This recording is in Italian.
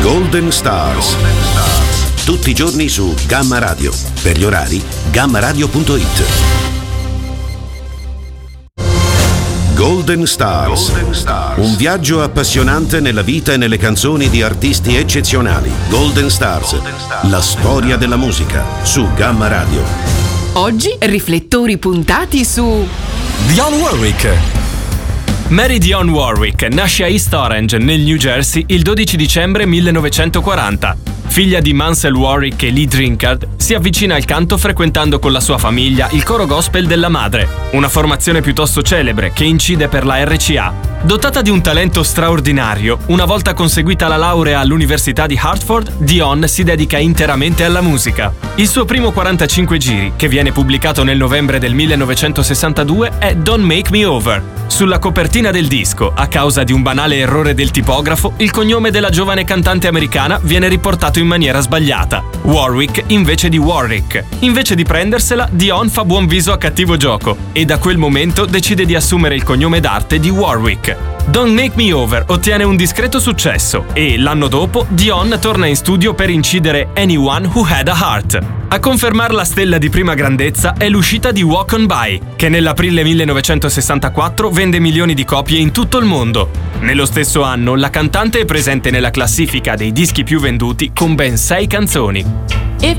Golden Stars. Tutti i giorni su Gamma Radio. Per gli orari, gammaradio.it. Golden Stars. Un viaggio appassionante nella vita e nelle canzoni di artisti eccezionali. Golden Stars. La storia della musica su Gamma Radio. Oggi riflettori puntati su Dionne Warwick. Mary Dionne Warwick nasce a East Orange, nel New Jersey, il 12 dicembre 1940. Figlia di Mansell Warwick e Lee Drinkard, si avvicina al canto frequentando con la sua famiglia il coro gospel della madre, una formazione piuttosto celebre che incide per la RCA. Dotata di un talento straordinario, una volta conseguita la laurea all'Università di Hartford, Dionne si dedica interamente alla musica. Il suo primo 45 giri, che viene pubblicato nel novembre del 1962, è Don't Make Me Over. Sulla copertina del disco, a causa di un banale errore del tipografo, il cognome della giovane cantante americana viene riportato in maniera sbagliata. Warwick invece di Warwick. Invece di prendersela, Dionne fa buon viso a cattivo gioco e da quel momento decide di assumere il cognome d'arte di Warwick. Don't Make Me Over ottiene un discreto successo e, l'anno dopo, Dionne torna in studio per incidere Anyone Who Had a Heart. A confermare la stella di prima grandezza è l'uscita di Walk On By, che nell'aprile 1964 vende milioni di copie in tutto il mondo. Nello stesso anno, la cantante è presente nella classifica dei dischi più venduti con ben 6 canzoni. If